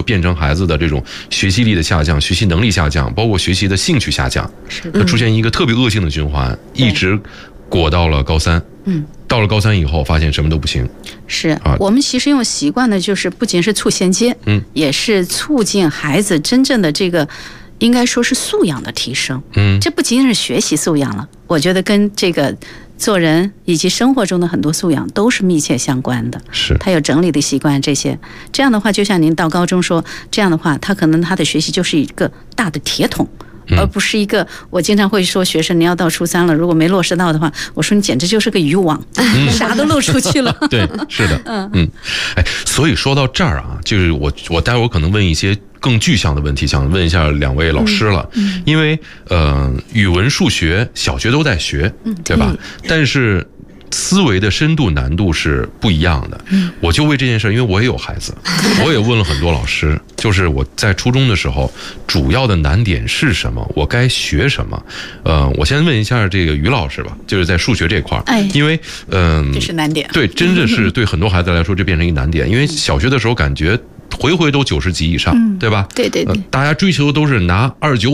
变成孩子的这种学习力的下降、学习能力下降，包括学习的兴趣下降，它出现一个特别恶性的循环，一直裹到了高三。到了高三以后，发现什么都不行。 是我们其实用习惯的，就是不仅是促衔接，也是促进孩子真正的这个，应该说是素养的提升。这不仅仅是学习素养了，我觉得跟这个做人以及生活中的很多素养都是密切相关的。 是， 他有整理的习惯，这些这样的话，就像您到高中说，这样的话，他可能他的学习就是一个大的铁桶。而不是一个，我经常会说学生，你要到初三了，如果没落实到的话，我说你简直就是个渔网，啥都漏出去了。 对，是的，所以说到这儿啊，就是我待会儿可能问一些更具象的问题，想问一下两位老师了，因为语文、数学小学都在学，对吧？但是思维的深度难度是不一样的。我就为这件事，因为我也有孩子，我也问了很多老师，就是我在初中的时候，主要的难点是什么？我该学什么？我先问一下这个于老师吧，就是在数学这块，因为这是难点。 对，真的是对很多孩子来说，这变成一个难点，因为小学的时候感觉回回都90级以上，对吧？ 对对对， 大家追求都是拿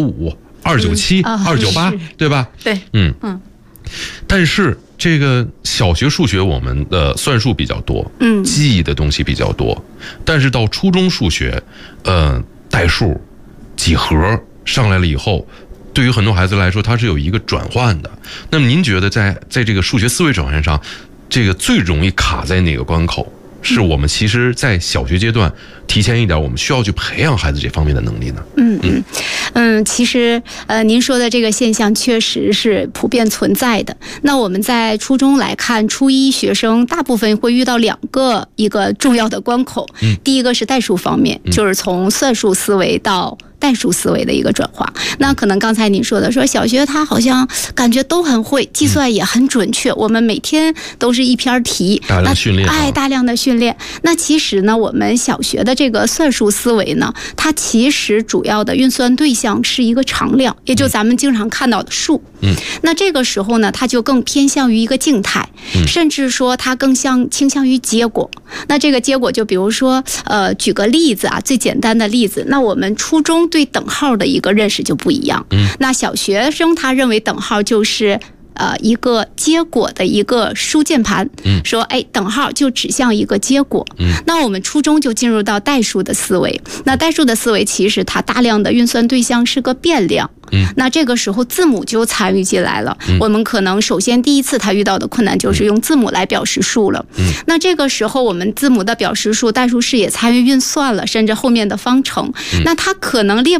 295、297、298，对吧？ 对， 但是这个小学数学我们的算术比较多，记忆的东西比较多，但是到初中数学，代数、几何上来了以后，对于很多孩子来说，它是有一个转换的。那么您觉得在这个数学思维转换上，这个最容易卡在哪个关口？是我们其实在小学阶段提前一点，我们需要去培养孩子这方面的能力呢？ 其实您说的这个现象确实是普遍存在的。那我们在初中来看，初一学生大部分会遇到一个重要的关口。第一个是代数方面，就是从算术思维到代数思维的一个转化。那可能刚才您说的，说小学他好像感觉都很会，计算也很准确，我们每天都是一篇题， 大量训练， 大量的训练。那其实呢，我们小学的这个算术思维呢，它其实主要的运算对象是一个常量，也就咱们经常看到的数。那这个时候呢，它就更偏向于一个静态，甚至说它更倾向于结果。那这个结果就比如说，举个例子啊，最简单的例子，那我们初中对等号的一个认识就不一样。那小学生他认为等号就是一个结果的一个输键盘，说等号就指向一个结果。那我们初中就进入到代数的思维，那代数的思维其实它大量的运算对象是个变量。那这个时候字母就参与进来了。我们可能首先第一次他遇到的困难就是用字母来表示数了。那这个时候我们字母的表示数，代数式也参与运算了，甚至后面的方程。那他可能列